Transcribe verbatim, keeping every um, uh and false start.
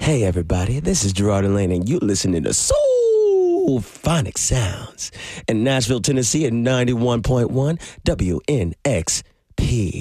Hey, everybody, this is Gerard and Lane, and you listening to Soul Phonic Sounds in Nashville, Tennessee at ninety-one point one W N X P.